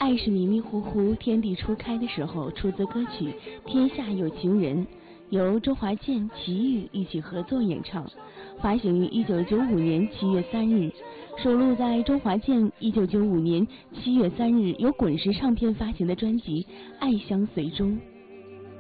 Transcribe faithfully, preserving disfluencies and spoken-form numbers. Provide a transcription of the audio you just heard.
爱是迷迷糊糊，天地初开的时候，出自歌曲《天下有情人》，由周华健、齐豫一起合作演唱，发行于一九九五年七月三日，收录在周华健一九九五年七月三日由滚石唱片发行的专辑《爱相随》中。